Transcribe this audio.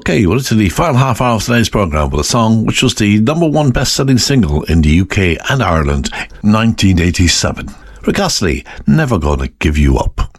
Okay, well, it's the final half hour of today's programme with a song which was the number one best-selling single in the UK and Ireland in 1987. Rick Astley, Never Gonna Give You Up.